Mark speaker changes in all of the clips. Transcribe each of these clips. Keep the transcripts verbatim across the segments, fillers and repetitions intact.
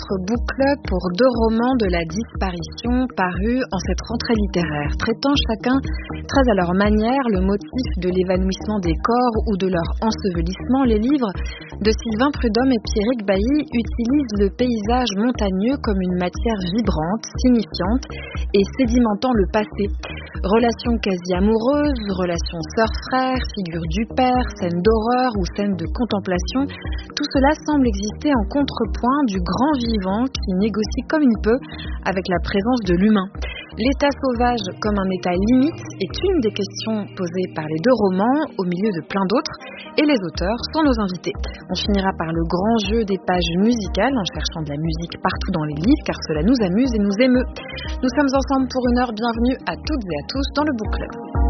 Speaker 1: notre book club pour deux romans de la disparition parus en cette rentrée littéraire, traitant chacun très à leur manière le motif de l'évanouissement des corps ou de leur ensevelissement. Les livres de Sylvain Prudhomme et Pierrick Bailly utilisent le paysage montagneux comme une matière vibrante, signifiante et sédimentant le passé. Relations quasi amoureuses, relations sœurs-frères, figures du père, scènes d'horreur ou scènes de contemplation, tout cela semble exister en contrepoint du grand vivant qui négocie comme il peut avec la présence de l'humain. L'état sauvage comme un état limite est une des questions posées par les deux romans au milieu de plein d'autres, et les auteurs sont nos invités. On finira par le grand jeu des pages musicales en cherchant de la musique partout dans les livres car cela nous amuse et nous émeut. Nous sommes ensemble pour une heure, bienvenue à toutes et à tous dans le Book Club.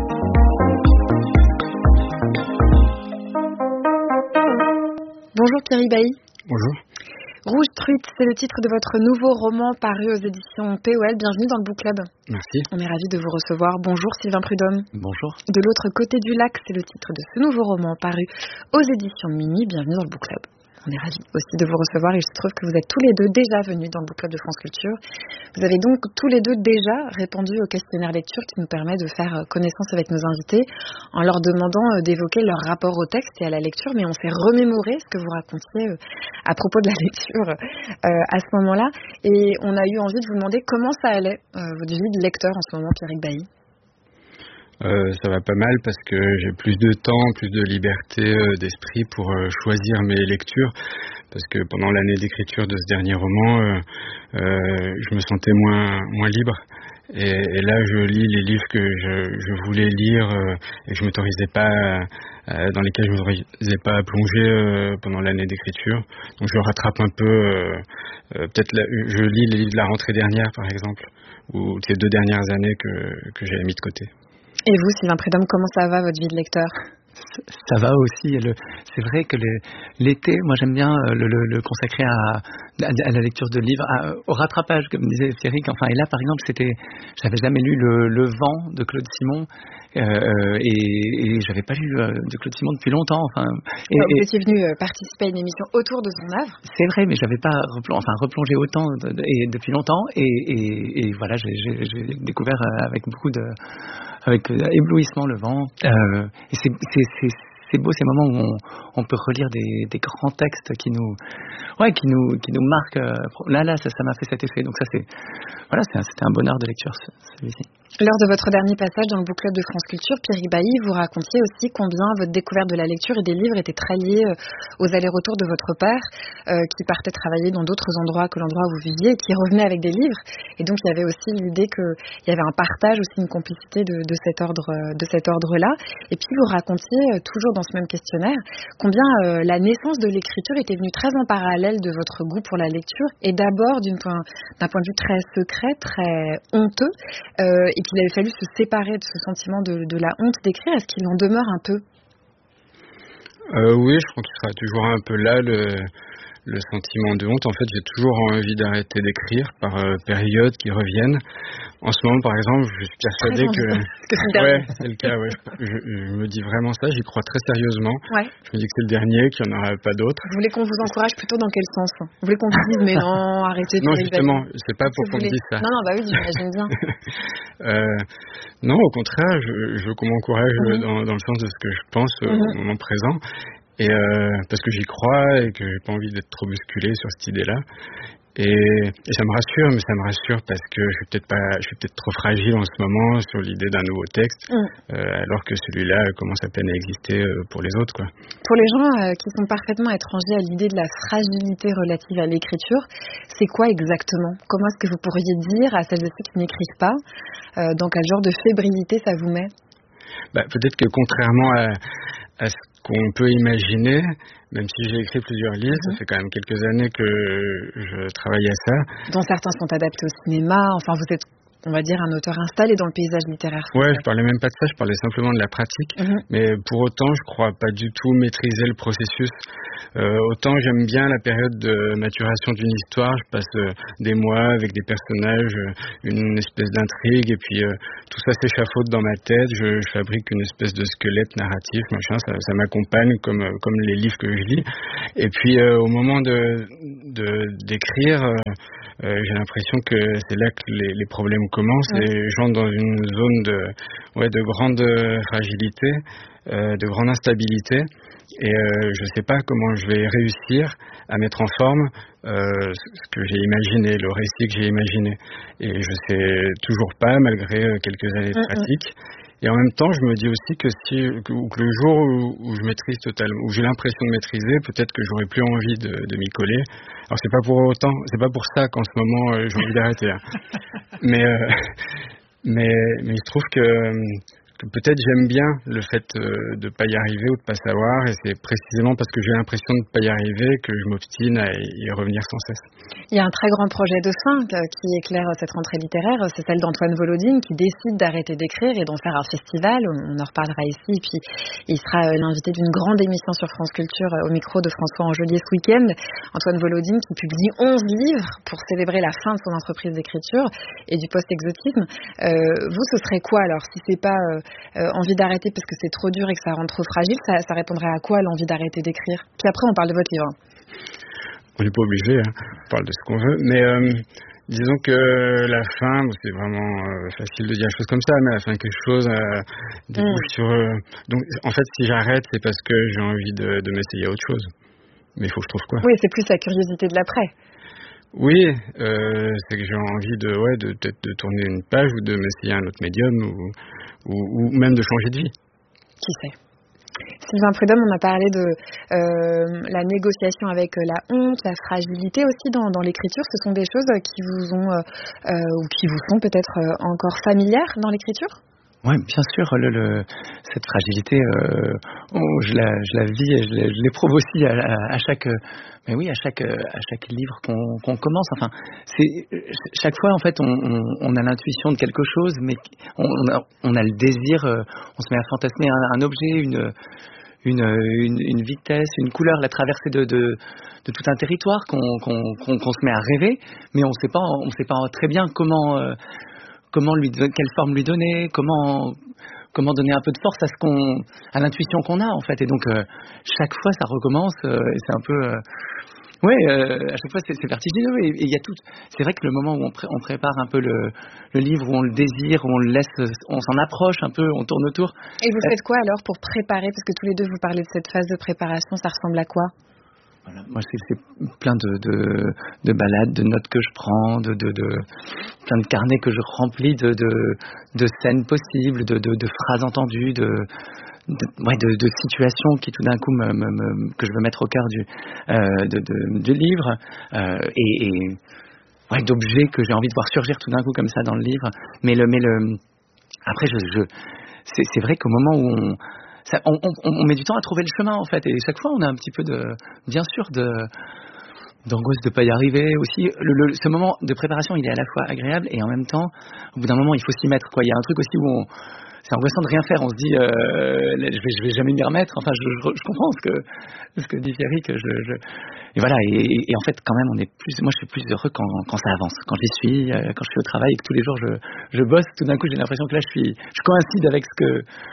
Speaker 1: Bonjour Pierrick Bailly.
Speaker 2: Bonjour.
Speaker 1: Rouge Truite, c'est le titre de votre nouveau roman paru aux éditions P O L. Bienvenue dans le Book Club.
Speaker 2: Merci.
Speaker 1: On est ravis de vous recevoir. Bonjour Sylvain Prudhomme.
Speaker 2: Bonjour.
Speaker 1: De l'autre côté du lac, c'est le titre de ce nouveau roman paru aux éditions Minuit. Bienvenue dans le Book Club. On est ravis aussi de vous recevoir et il se trouve que vous êtes tous les deux déjà venus dans le Book Club de France Culture. Vous avez donc tous les deux déjà répondu au questionnaire lecture qui nous permet de faire connaissance avec nos invités en leur demandant d'évoquer leur rapport au texte et à la lecture, mais on s'est remémoré ce que vous racontiez à propos de la lecture à ce moment-là et on a eu envie de vous demander comment ça allait, votre vie de lecteur en ce moment, Pierrick Bailly.
Speaker 2: Euh, ça va pas mal parce que j'ai plus de temps, plus de liberté euh, d'esprit pour euh, choisir mes lectures. Parce que pendant l'année d'écriture de ce dernier roman, euh, euh, je me sentais moins moins libre. Et, et là, je lis les livres que je, je voulais lire euh, et que je m'autorisais pas, euh, dans lesquels je m'autorisais pas à plonger euh, pendant l'année d'écriture. Donc, je rattrape un peu. Euh, euh, peut-être, la, je lis les livres de la rentrée dernière, par exemple, ou ces deux dernières années que que j'avais mis de côté.
Speaker 1: Et vous, Sylvain Prudhomme, comment ça va votre vie de lecteur ?
Speaker 3: Ça va aussi. Le, c'est vrai que le, l'été, moi j'aime bien le, le, le consacrer à, à, à la lecture de livres, à, au rattrapage, comme disait Pierrick. Enfin, et là, par exemple, c'était, j'avais jamais lu le, le Vent de Claude Simon, euh, et, et j'avais pas lu euh, de Claude Simon depuis longtemps. Enfin, et,
Speaker 1: vous étiez venu participer à une émission autour de son œuvre.
Speaker 3: C'est vrai, mais j'avais pas replongé, enfin replongé autant de, de, et depuis longtemps. Et, et, et voilà, j'ai, j'ai, j'ai découvert avec beaucoup de avec éblouissement le Vent. Euh, et c'est, c'est, c'est, c'est beau ces moments où on, on peut relire des, des grands textes qui nous, ouais, qui nous, qui nous marquent. Là, là, ça, ça m'a fait cet effet. Donc ça, c'est, voilà, c'est, c'était un bonheur de lecture, celui-ci.
Speaker 1: Lors de votre dernier passage dans le Book Club de France Culture, Pierrick Bailly, vous racontiez aussi combien votre découverte de la lecture et des livres était très liée aux allers-retours de votre père, euh, qui partait travailler dans d'autres endroits que l'endroit où vous viviez et qui revenait avec des livres. Et donc, il y avait aussi l'idée qu'il y avait un partage, aussi une complicité de, de cet ordre, de cet ordre-là. Et puis, vous racontiez, toujours dans ce même questionnaire, combien euh, la naissance de l'écriture était venue très en parallèle de votre goût pour la lecture et d'abord d'une point, d'un point de vue très secret, très honteux, euh, et qu'il avait fallu se séparer de ce sentiment de, de la honte d'écrire. Est-ce qu'il en demeure un peu ?
Speaker 2: euh, Oui, je crois qu'il sera toujours un peu là, le, le sentiment de honte. En fait, j'ai toujours envie d'arrêter d'écrire par euh, périodes qui reviennent. En ce moment, par exemple, je suis persuadé que...
Speaker 1: que c'est
Speaker 2: ouais, c'est le cas, ouais. Je, je me dis vraiment ça, j'y crois très sérieusement.
Speaker 1: Ouais.
Speaker 2: Je me dis que c'est le dernier, qu'il n'y en aura pas d'autres.
Speaker 1: Vous voulez qu'on vous encourage plutôt dans quel sens ? Vous voulez qu'on vous dise, mais non, arrêtez de...
Speaker 2: Non, justement, c'est pas pour qu'on me dise ça.
Speaker 1: Non, non, bah oui, j'imagine bien.
Speaker 2: euh, non, au contraire, je, je veux qu'on m'encourage
Speaker 1: mm-hmm. dans,
Speaker 2: dans le sens de ce que je pense euh,
Speaker 1: mm-hmm.
Speaker 2: au moment présent. Et euh, parce que j'y crois et que j'ai pas envie d'être trop bousculé sur cette idée-là. Et, et ça me rassure, mais ça me rassure parce que je suis peut-être pas, je suis peut-être trop fragile en ce moment sur l'idée d'un nouveau texte, mm. euh, alors que celui-là commence à peine à exister pour les autres, quoi.
Speaker 1: Pour les gens euh, qui sont parfaitement étrangers à l'idée de la fragilité relative à l'écriture, c'est quoi exactement ? Comment est-ce que vous pourriez dire à celles et ceux qui n'écrivent pas, euh, dans quel genre de fébrilité ça vous met ?
Speaker 2: Bah, peut-être que contrairement à, à ce qu'on peut imaginer, même si j'ai écrit plusieurs livres, mmh. ça fait quand même quelques années que je travaille à ça.
Speaker 1: Dont certains sont adaptés au cinéma, enfin vous êtes on va dire, un auteur installé dans le paysage littéraire français.
Speaker 2: Ouais, je parlais même pas de ça, je parlais simplement de la pratique. Mm-hmm. Mais pour autant, je crois pas du tout maîtriser le processus. Euh, autant j'aime bien la période de maturation d'une histoire, je passe euh, des mois avec des personnages, euh, une espèce d'intrigue, et puis euh, tout ça s'échafaude dans ma tête, je, je fabrique une espèce de squelette narratif, machin, ça, ça m'accompagne comme, comme les livres que je lis. Et puis euh, au moment de, de, d'écrire, euh, euh, j'ai l'impression que c'est là que les, les problèmes commencent, ouais. Et j'entre dans une zone de, ouais, de grande fragilité, euh, de grande instabilité. Et euh, je ne sais pas comment je vais réussir à mettre en forme euh, ce que j'ai imaginé, le récit que j'ai imaginé. Et je ne sais toujours pas, malgré quelques années de pratique. Et en même temps, je me dis aussi que si que, que le jour où, où je maîtrise totalement, où j'ai l'impression de maîtriser, peut-être que j'aurai plus envie de, de m'y coller. Alors c'est pas pour autant, c'est pas pour ça qu'en ce moment euh, j'ai envie d'arrêter. Hein. Mais, euh, mais mais il se trouve que que peut-être j'aime bien le fait euh, de pas y arriver ou de pas savoir, et c'est précisément parce que j'ai l'impression de pas y arriver que je m'obstine à y revenir sans cesse.
Speaker 1: Il y a un très grand projet de fin qui éclaire cette rentrée littéraire, c'est celle d'Antoine Volodine qui décide d'arrêter d'écrire et d'en faire un festival. On en reparlera ici, et puis il sera l'invité d'une grande émission sur France Culture au micro de François Angelier ce week-end. Antoine Volodine qui publie onze livres pour célébrer la fin de son entreprise d'écriture et du post-exotisme. Euh, vous, ce serait quoi alors, si c'est pas euh, Euh, envie d'arrêter parce que c'est trop dur et que ça rend trop fragile, ça, ça répondrait à quoi l'envie d'arrêter d'écrire? Puis après on parle de votre livre.
Speaker 2: On n'est pas obligé, hein. On parle de ce qu'on veut, mais euh, disons que la fin, c'est vraiment euh, facile de dire des choses comme ça, mais la fin quelque chose euh, débouche mm. sur... Euh, donc en fait si j'arrête c'est parce que j'ai envie de, de m'essayer à autre chose, mais il faut que je trouve quoi.
Speaker 1: Oui, c'est plus la curiosité de l'après.
Speaker 2: Oui, euh, c'est que j'ai envie de, ouais, de peut-être de tourner une page ou de m'essayer à un autre médium ou, ou, ou même de changer de vie.
Speaker 1: Qui sait? Sylvain Prudhomme, on a parlé de euh, la négociation avec la honte, la fragilité aussi dans, dans l'écriture. Ce sont des choses qui vous ont euh, ou qui vous sont peut-être encore familières dans l'écriture?
Speaker 3: Oui, bien sûr, le, le, cette fragilité, euh, oh, je, la, je la vis et je, je l'éprouve aussi à, à, à chaque, mais oui, à chaque, à chaque livre qu'on, qu'on commence. Enfin, c'est chaque fois en fait, on, on, on a l'intuition de quelque chose, mais on, on, a, on a le désir, euh, on se met à fantasmer un, un objet, une, une, une, une vitesse, une couleur, la traversée de, de, de tout un territoire qu'on, qu'on, qu'on, qu'on se met à rêver, mais on ne sait pas, on sait pas très bien comment. Euh, Comment lui, quelle forme lui donner, comment, comment donner un peu de force à ce qu'on, à l'intuition qu'on a en fait. Et donc euh, chaque fois ça recommence euh, et c'est un peu, euh, ouais, euh, à chaque fois c'est, c'est vertigineux. Et il y a tout. C'est vrai que le moment où on, pré, on prépare un peu le, le livre, où on le désire, où on le laisse, on s'en approche un peu, on tourne autour.
Speaker 1: Et vous faites quoi alors pour préparer? Parce que tous les deux vous parlez de cette phase de préparation, ça ressemble à quoi?
Speaker 3: Voilà, moi c'est, c'est plein de, de, de balades, de notes que je prends, de, de, de plein de carnets que je remplis de, de, de scènes possibles, de, de, de phrases entendues, de, de, ouais, de, de situations qui tout d'un coup me, me, me, que je veux mettre au cœur du, euh, de, de, du livre euh, et, et ouais, d'objets que j'ai envie de voir surgir tout d'un coup comme ça dans le livre. Mais le, mais le après je, je c'est, c'est vrai qu'au moment où on Ça, on, on, on met du temps à trouver le chemin en fait, et chaque fois on a un petit peu de, bien sûr, de, d'angoisse de ne pas y arriver aussi. Le, le, ce moment de préparation il est à la fois agréable et en même temps, au bout d'un moment il faut s'y mettre quoi. Il y a un truc aussi où on, c'est angoissant de rien faire, on se dit euh, je, vais, je vais jamais m'y remettre. Enfin je, je, je comprends ce que, ce que dit Thierry, que je, je... Et voilà, et, et, et en fait quand même on est plus, moi je suis plus heureux quand, quand ça avance, quand j'y suis, euh, quand je suis au travail et que tous les jours je, je bosse, tout d'un coup j'ai l'impression que là je suis, je coïncide avec ce que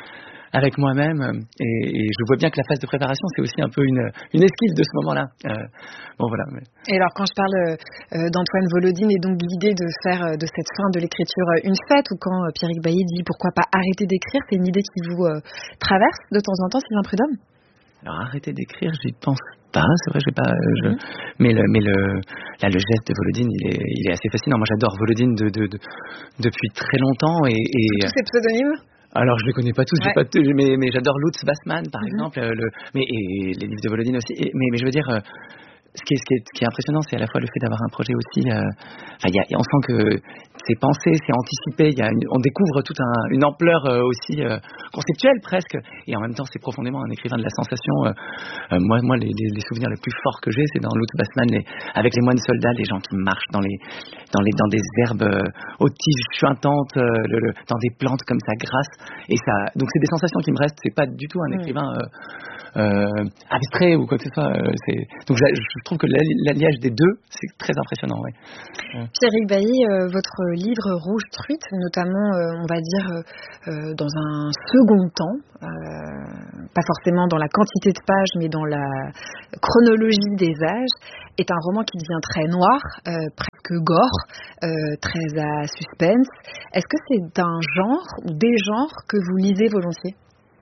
Speaker 3: avec moi-même, et, et je vois bien que la phase de préparation c'est aussi un peu une, une esquive de ce moment-là. Euh, bon voilà. Mais...
Speaker 1: Et alors quand je parle euh, d'Antoine Volodine et donc l'idée de faire euh, de cette fin de l'écriture une fête, ou quand euh, Pierrick Bailly dit pourquoi pas arrêter d'écrire, c'est une idée qui vous euh, traverse de temps en temps, Sylvain Prudhomme?
Speaker 3: Alors arrêter d'écrire, j'y pense pas, c'est vrai, je vais pas. Je... Mm-hmm. Mais le, mais le, là le geste de Volodine, il est, il est assez fascinant. Moi j'adore Volodine de, de, de, depuis très longtemps et. et...
Speaker 1: Tous ces pseudonymes?
Speaker 3: Alors je les connais pas tous, ouais. j'ai pas, mais, mais j'adore Lutz Bassmann par mm-hmm. exemple, euh, le, mais et les livres de Volodine aussi. Et, mais, mais je veux dire, euh, ce qui est, ce qui est, ce qui est impressionnant, c'est à la fois le fait d'avoir un projet aussi. Euh, enfin, y a, on sent que c'est pensé, c'est anticipé. Y a une, on découvre toute un, une ampleur euh, aussi euh, conceptuelle presque, et en même temps, c'est profondément un écrivain de la sensation. Euh, euh, moi, moi, les, les, les souvenirs les plus forts que j'ai, c'est dans Lutz Bassmann, les, avec les moines soldats, les gens qui marchent dans les, dans les, dans des herbes euh, aux tiges chuintantes, euh, le, le, dans des plantes comme ça grasses. Et ça, donc c'est des sensations qui me restent. C'est pas du tout un écrivain euh, euh, abstrait ou quoi que ce soit. Euh, c'est, donc je, je trouve que l'alliage des deux, c'est très impressionnant. Ouais.
Speaker 1: Pierrick Bailly, euh, votre livre Rouge Truite, notamment, euh, on va dire, euh, dans un second temps, euh, pas forcément dans la quantité de pages, mais dans la chronologie des âges, est un roman qui devient très noir, euh, presque gore, euh, très à suspense. Est-ce que c'est un genre ou des genres que vous lisez volontiers ?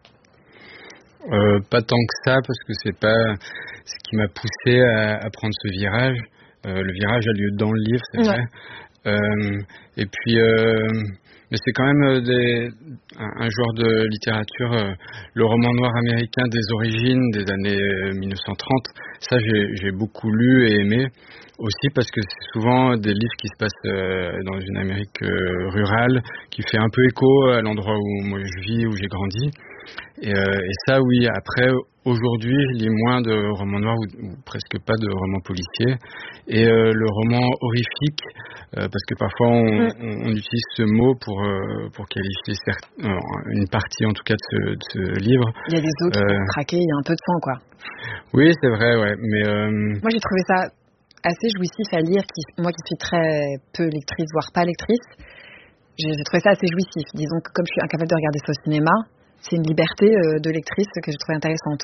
Speaker 2: Euh, pas tant que ça, parce que c'est pas ce qui m'a poussé à, à prendre ce virage. Euh, le virage a lieu dans le livre, c'est ouais. vrai. Euh, et puis, euh, mais c'est quand même des, un, un genre de littérature, euh, le roman noir américain des origines des années mille neuf cent trente. Ça, j'ai, j'ai beaucoup lu et aimé. Aussi parce que c'est souvent des livres qui se passent euh, dans une Amérique euh, rurale, qui fait un peu écho à l'endroit où moi je vis, où j'ai grandi. Et, euh, et ça, oui. Après, aujourd'hui, je lis moins de romans noirs ou, ou presque pas de romans policiers. Et euh, le roman horrifique, euh, parce que parfois on, mm. on, on utilise ce mot pour euh, pour qualifier certes, euh, une partie en tout cas de ce, de ce livre.
Speaker 1: Il y a des autres euh, qui sont craqués, il y a un peu de sang, quoi.
Speaker 2: Oui, c'est vrai, ouais. Mais euh,
Speaker 1: moi, j'ai trouvé ça assez jouissif à lire. Qui, moi, qui suis très peu lectrice, voire pas lectrice, j'ai, j'ai trouvé ça assez jouissif. Disons que comme je suis incapable de regarder ça au cinéma, c'est une liberté euh, de lectrice que j'ai trouvée intéressante.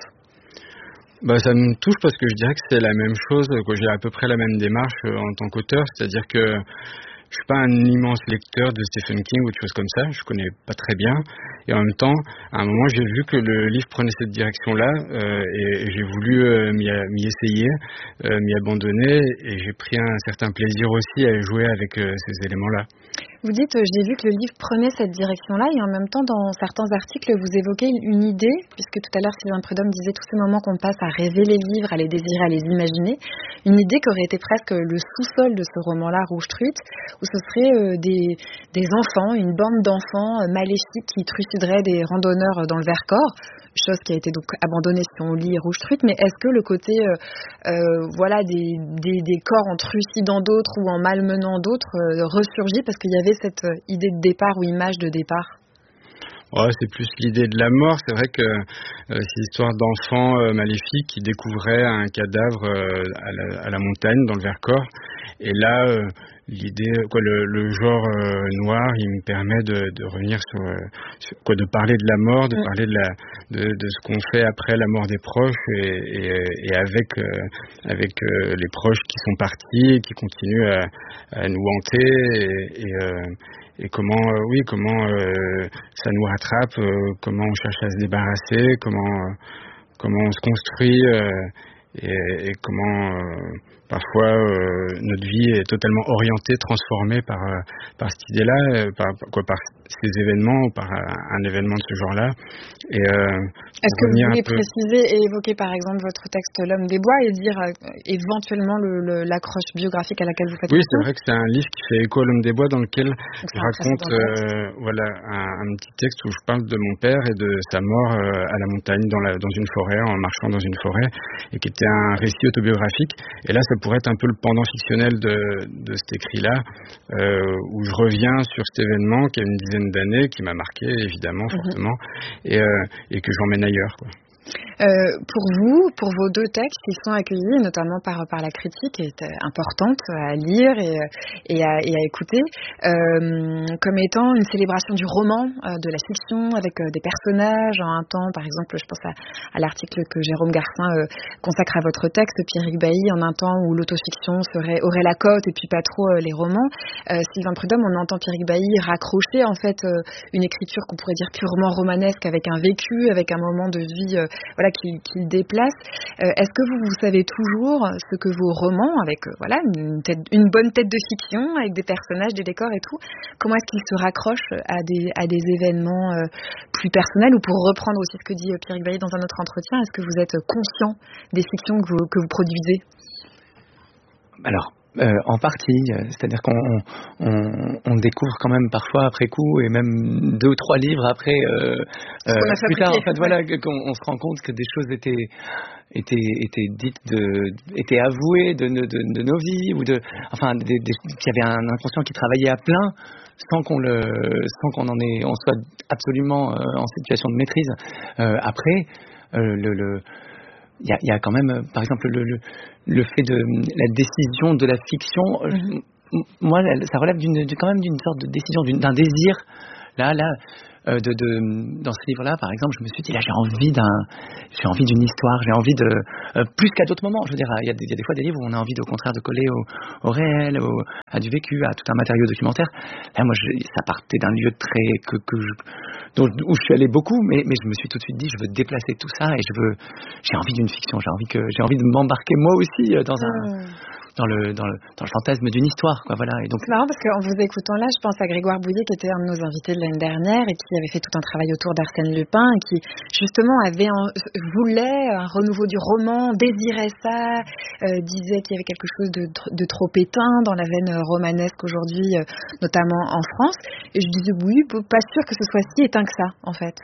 Speaker 2: Bah, ça me touche parce que je dirais que c'est la même chose, que j'ai à peu près la même démarche euh, en tant qu'auteur, c'est-à-dire que je suis pas un immense lecteur de Stephen King ou de choses comme ça, je connais pas très bien, et en même temps, à un moment, j'ai vu que le livre prenait cette direction-là, euh, et, et j'ai voulu euh, m'y, m'y essayer, euh, m'y abandonner, et j'ai pris un certain plaisir aussi à jouer avec euh, ces éléments-là.
Speaker 1: Vous dites, euh, j'ai vu que le livre prenait cette direction-là, et en même temps, dans certains articles, vous évoquez une idée, puisque tout à l'heure, Sylvain Prudhomme disait tous ces moments qu'on passe à rêver les livres, à les désirer, à les imaginer, une idée qui aurait été presque le sous-sol de ce roman-là, Rouge Truite, où ce serait euh, des, des enfants, une bande d'enfants euh, maléfiques qui trucideraient des randonneurs dans le Vercors, chose qui a été donc abandonnée si on lit Rouge Truite, mais est-ce que le côté euh, euh, voilà, des, des, des corps en trucidant d'autres ou en malmenant d'autres euh, ressurgit parce qu'il y avait cette euh, idée de départ ou image de départ?
Speaker 2: Ouais, c'est plus l'idée de la mort. C'est vrai que euh, c'est l'histoire d'enfants euh, maléfiques qui découvraient un cadavre euh, à, la, à la montagne, dans le Vercors. Et là, euh, l'idée, quoi, le, le genre euh, noir, il me permet de, de revenir sur, euh, sur, quoi, de parler de la mort, de mmh. parler de, la, de, de ce qu'on fait après la mort des proches et, et, et avec, euh, avec euh, les proches qui sont partis et qui continuent à, à nous hanter et, et euh, et comment, euh, oui, comment euh, ça nous rattrape, euh, comment on cherche à se débarrasser, comment, euh, comment on se construit euh, et, et comment euh, parfois euh, notre vie est totalement orientée, transformée par euh, par cette idée-là, euh, par quoi, par ces événements ou par un, un événement de ce genre-là. Et euh,
Speaker 1: est-ce que vous voulez peu... préciser et évoquer par exemple votre texte L'Homme des Bois et dire euh, éventuellement le, le, l'accroche biographique à laquelle vous faites
Speaker 2: Oui,
Speaker 1: référence?
Speaker 2: C'est vrai que c'est un livre qui fait écho à L'Homme des Bois, dans lequel je raconte euh, voilà un, un petit texte où je parle de mon père et de sa mort euh, à la montagne, dans, la, dans une forêt, en marchant dans une forêt, et qui était un récit autobiographique. Et là, ça pourrait être un peu le pendant fictionnel de, de cet écrit-là, euh, où je reviens sur cet événement qui a une dizaine d'années, qui m'a marqué évidemment mm-hmm. fortement, et, euh, et que j'emmène ailleurs, quoi.
Speaker 1: Euh, pour vous, pour vos deux textes, ils sont accueillis notamment par, par la critique, qui est importante à lire et, et, à, et à écouter, euh, comme étant une célébration du roman, euh, de la fiction, avec euh, des personnages en un temps. Par exemple, je pense à, à l'article que Jérôme Garcin euh, consacre à votre texte, Pierrick Bailly, en un temps où l'autofiction serait, aurait la cote et puis pas trop euh, les romans. Euh, Sylvain Prudhomme, on entend Pierrick Bailly raccrocher en fait euh, une écriture qu'on pourrait dire purement romanesque, avec un vécu, avec un moment de vie euh, voilà, qui, qui le déplace. Euh, est-ce que vous, vous savez toujours ce que vos romans, avec euh, voilà, une, tête, une bonne tête de fiction, avec des personnages, des décors et tout, comment est-ce qu'ils se raccrochent à des, à des événements euh, plus personnels? Ou pour reprendre aussi ce que dit euh, Pierrick Bailly dans un autre entretien, est-ce que vous êtes conscient des fictions que vous, que vous produisez?
Speaker 3: Alors, euh, en partie, euh, c'est-à-dire qu'on on, on découvre quand même parfois après coup, et même deux ou trois livres après, euh, euh, plus tard, en fait, voilà, qu'on on se rend compte que des choses étaient étaient étaient dites, de, étaient avouées de, de, de, de nos vies, ou de, enfin, des, des, qu'il y avait un inconscient qui travaillait à plein, sans qu'on le, sans qu'on en ait, on soit absolument euh, en situation de maîtrise. Euh, après, euh, le, le Il y, a, il y a quand même, par exemple, le, le, le fait de la décision de la fiction. Mm-hmm. Moi, ça relève d'une, quand même d'une sorte de décision, d'une, d'un désir. Là, là, euh, de, de, dans ce livre-là, par exemple, je me suis dit, là, j'ai envie d'un, j'ai envie d'une histoire, j'ai envie de, euh, plus qu'à d'autres moments. Je veux dire, il y, a des, il y a des fois des livres où on a envie, au contraire, de coller au, au réel, au, à du vécu, à tout un matériau documentaire. Là, moi, je, ça partait d'un lieu très que, que je, dont, où je suis allé beaucoup, mais, mais je me suis tout de suite dit, je veux déplacer tout ça, et je veux, j'ai envie d'une fiction, j'ai envie que, j'ai envie de m'embarquer moi aussi dans un. Mmh. Dans le, dans, le, dans le fantasme d'une histoire, quoi, voilà. Et donc...
Speaker 1: C'est marrant parce qu'en vous écoutant là, je pense à Grégoire Bouillet, qui était un de nos invités de l'année dernière et qui avait fait tout un travail autour d'Arsène Lupin, et qui justement avait un, voulait un renouveau du roman, désirait ça, euh, disait qu'il y avait quelque chose de, de trop éteint dans la veine romanesque aujourd'hui, euh, notamment en France. Et je disais oui, pas sûr que ce soit si éteint que ça, en fait.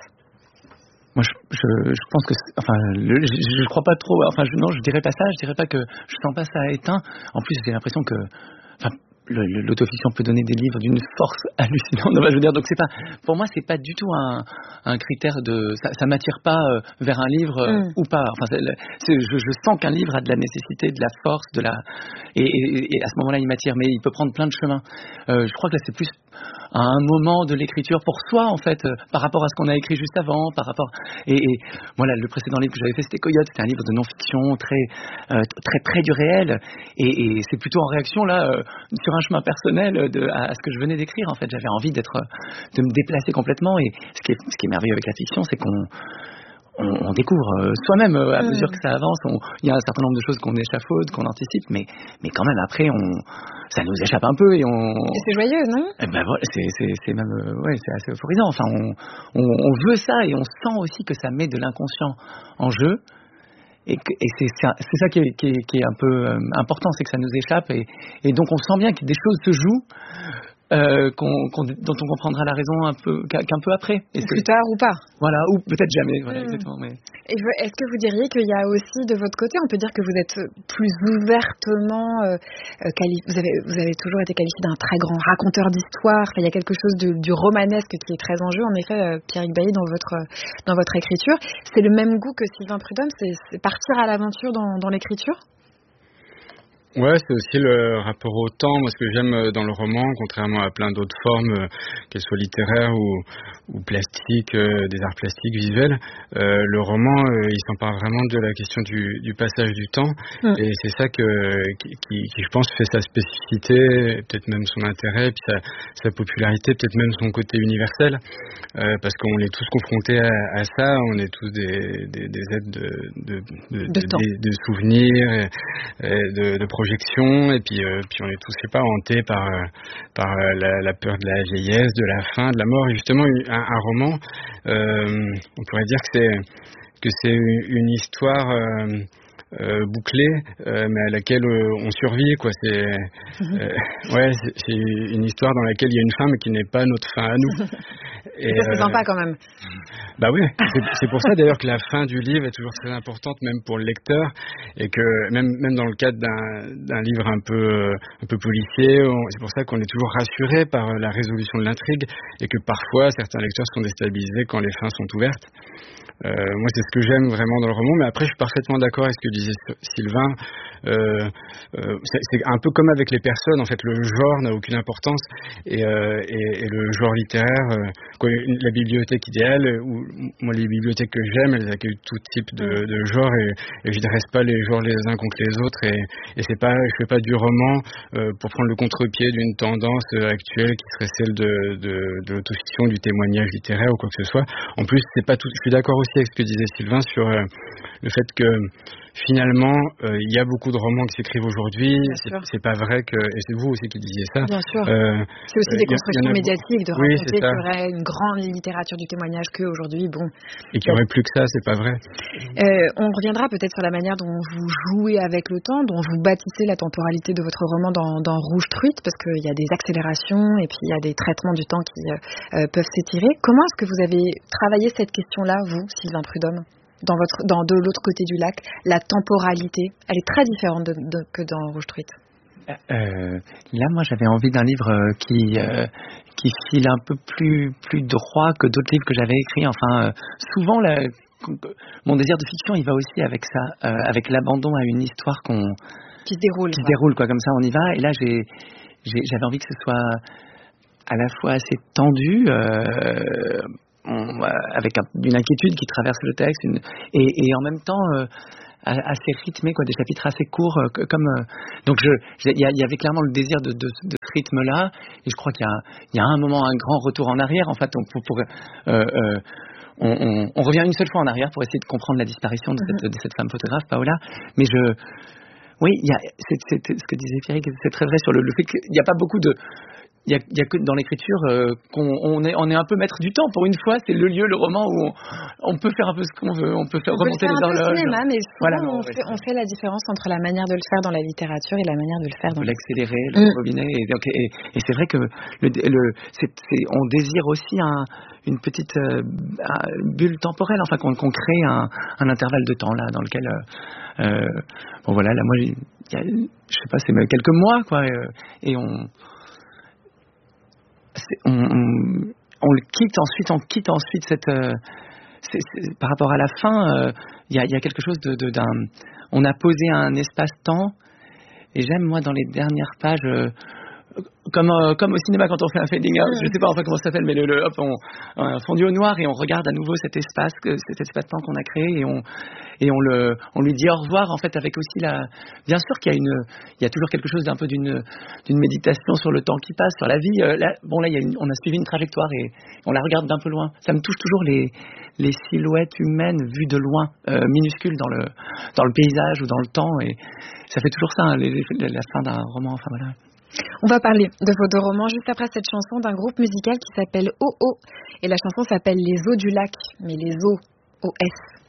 Speaker 3: Moi, je, je, je pense que, enfin, le, je, je crois pas trop. Enfin, je, non, je dirais pas ça. Je dirais pas que je sens pas ça éteint. En plus, j'ai l'impression que, enfin, le, le, l'autofiction peut donner des livres d'une force hallucinante. Je veux dire, donc c'est pas, pour moi, c'est pas du tout un, un critère de, ça, ça m'attire pas euh, vers un livre euh, mm. ou pas. Enfin, c'est, c'est, je, je sens qu'un livre a de la nécessité, de la force, de la, et, et, et à ce moment-là, il m'attire. Mais il peut prendre plein de chemins. Euh, je crois que là, c'est plus à un moment de l'écriture pour soi, en fait, euh, par rapport à ce qu'on a écrit juste avant, par rapport, et, et voilà, le précédent livre que j'avais fait, c'était Coyote, c'était un livre de non-fiction, très, euh, très près du réel, et, et c'est plutôt en réaction, là, euh, sur un chemin personnel de, à, à ce que je venais d'écrire, en fait, j'avais envie d'être, de me déplacer complètement, et ce qui est, ce qui est merveilleux avec la fiction, c'est qu'on On, on découvre euh, soi-même euh, à mmh. mesure que ça avance. Il y a un certain nombre de choses qu'on échafaude, qu'on anticipe, mais, mais quand même après, on, ça nous échappe un peu et on.
Speaker 1: Et c'est joyeux, non ?
Speaker 3: Et ben voilà, c'est, c'est, c'est même, euh, ouais, c'est assez euphorisant. Enfin, on, on, on veut ça et on sent aussi que ça met de l'inconscient en jeu. Et, que, et c'est, c'est, c'est ça qui est, qui, est, qui est un peu euh, important, c'est que ça nous échappe et, et donc on sent bien que des choses se jouent. Euh, qu'on, qu'on, dont on comprendra la raison un peu, qu'un peu après.
Speaker 1: Et plus tard ou pas.
Speaker 3: Voilà, ou peut-être jamais. Voilà, mmh. exactement. Mais...
Speaker 1: Et est-ce que vous diriez qu'il y a aussi de votre côté, on peut dire que vous êtes plus ouvertement, euh, quali- vous, avez, vous avez toujours été qualifié d'un très grand raconteur d'histoire. Enfin, il y a quelque chose de, du romanesque qui est très en jeu. En effet, euh, Pierrick Bailly, dans votre, dans votre écriture, c'est le même goût que Sylvain Prudhomme, c'est, c'est partir à l'aventure dans, dans l'écriture ?
Speaker 2: Ouais, c'est aussi le rapport au temps. Moi, ce que j'aime dans le roman, contrairement à plein d'autres formes, euh, qu'elles soient littéraires ou, ou plastiques, euh, des arts plastiques, visuels, euh, le roman, euh, il s'empare vraiment de la question du, du passage du temps. Mmh. Et c'est ça que, qui, qui, qui, je pense, fait sa spécificité, peut-être même son intérêt, puis sa, sa popularité, peut-être même son côté universel. Euh, parce qu'on est tous confrontés à, à ça, on est tous des, des, des êtres de, de, de, de, de, de, de souvenirs, et, et de, de projection, et puis euh, puis on est tous, je sais pas, hantés par euh, par la, la peur de la vieillesse, de la fin, de la mort. Et justement, un, un roman, euh, on pourrait dire que c'est que c'est une histoire euh, euh, bouclée, euh, mais à laquelle euh, on survit, quoi. C'est euh, ouais, c'est, c'est une histoire dans laquelle il y a une fin, mais qui n'est pas notre fin à nous.
Speaker 1: Et ça, c'est euh, sympa quand même.
Speaker 2: Bah oui, c'est, c'est pour ça d'ailleurs que la fin du livre est toujours très importante, même pour le lecteur, et que même même dans le cadre d'un, d'un livre un peu un peu policier, on, c'est pour ça qu'on est toujours rassuré par la résolution de l'intrigue, et que parfois certains lecteurs sont déstabilisés quand les fins sont ouvertes. Euh, moi, c'est ce que j'aime vraiment dans le roman, mais après, je suis parfaitement d'accord avec ce que disait Sylvain. Euh, euh, c'est, c'est un peu comme avec les personnes, en fait, le genre n'a aucune importance, et, euh, et, et le genre littéraire, euh, quoi, la bibliothèque idéale, ou moi, les bibliothèques que j'aime, elles accueillent tout type de, de genres, et, et je dresse pas les genres les uns contre les autres, et, et c'est pas, je fais pas du roman euh, pour prendre le contre-pied d'une tendance actuelle qui serait celle de, de, de l'autofiction, du témoignage littéraire ou quoi que ce soit. En plus, c'est pas tout. Je suis d'accord aussi avec ce que disait Sylvain sur euh, le fait que finalement, euh, il y a beaucoup de romans qui s'écrivent aujourd'hui. C'est, c'est pas vrai que, et c'est vous aussi qui disiez ça.
Speaker 1: Bien sûr. Euh, c'est aussi euh, des constructions médiatiques de
Speaker 2: oui,
Speaker 1: raconter qu'il y aurait une grande littérature du témoignage qu'aujourd'hui, bon.
Speaker 2: Et qu'il n'y aurait plus que ça, c'est pas vrai.
Speaker 1: Euh, on reviendra peut-être sur la manière dont vous jouez avec le temps, dont vous bâtissez la temporalité de votre roman dans, dans Rouge Truite, parce qu'il y a des accélérations et puis il y a des traitements du temps qui euh, peuvent s'étirer. Comment est-ce que vous avez travaillé cette question-là, vous, Sylvain Prudhomme, dans votre, dans de l'autre côté du lac, la temporalité, elle est très différente de, de, que dans Rouge Truite.
Speaker 3: Euh, là, moi, j'avais envie d'un livre qui euh, qui file un peu plus plus droit que d'autres livres que j'avais écrits. Enfin, euh, souvent, la, mon désir de fiction, il va aussi avec ça, euh, avec l'abandon à une histoire qu'on
Speaker 1: qui se déroule,
Speaker 3: qui se déroule quoi, comme ça, on y va. Et là, j'ai, j'ai j'avais envie que ce soit à la fois assez tendu. Euh, on, avec un, une inquiétude qui traverse le texte une, et, et en même temps euh, assez rythmé, quoi, des chapitres assez courts euh, comme euh, donc je il y, y avait clairement le désir de, de, de ce rythme là, et je crois qu'il y a il y a un moment un grand retour en arrière en fait, on, pour, pour euh, euh, on, on, on revient une seule fois en arrière pour essayer de comprendre la disparition de cette, de cette femme photographe Paola, mais je oui il y a c'est, c'est, ce que disait Pierre, c'est très vrai sur le, le fait qu'il n'y a pas beaucoup de Il y, a, il y a que dans l'écriture euh, qu'on on est, on est un peu maître du temps. Pour une fois, c'est le lieu, le roman où on, on peut faire un peu ce qu'on veut, on peut faire
Speaker 1: on
Speaker 3: remonter
Speaker 1: peut
Speaker 3: les horloges.
Speaker 1: On peut faire un peu cinéma, mais souvent
Speaker 3: voilà,
Speaker 1: on,
Speaker 3: non,
Speaker 1: fait, on fait la différence entre la manière de le faire dans la littérature et la manière de le faire dans...
Speaker 3: L'accélérer, le rebobiné. Et, donc, et, et c'est vrai que le, le, c'est, c'est, on désire aussi un, une petite euh, bulle temporelle, enfin qu'on, qu'on crée un, un intervalle de temps là dans lequel... Euh, euh, bon voilà, là moi, il y a, je sais pas, c'est quelques mois, quoi, et, et on... On, on, on le quitte ensuite, on quitte ensuite cette. Euh, c'est, c'est, par rapport à la fin, il euh, y, y a quelque chose de, de, d'un. On a posé un espace-temps, et j'aime moi dans les dernières pages, euh, comme euh, comme au cinéma quand on fait un fading out, je sais pas enfin comment ça s'appelle, mais le, le hop, on, on fondu au noir et on regarde à nouveau cet espace, cet espace-temps qu'on a créé, et on et on le, on lui dit au revoir en fait, avec aussi la. Bien sûr qu'il y a une, il y a toujours quelque chose d'un peu d'une, d'une méditation sur le temps qui passe, sur la vie. Euh, là, bon là, il y a une, on a suivi une trajectoire et on la regarde d'un peu loin. Ça me touche toujours les, les silhouettes humaines vues de loin, euh, minuscules dans le, dans le paysage ou dans le temps, et ça fait toujours ça, hein, les, les, la fin d'un roman. Enfin voilà.
Speaker 1: On va parler de vos deux romans juste après cette chanson d'un groupe musical qui s'appelle O O, et la chanson s'appelle Les Eaux du Lac, mais les eaux O S.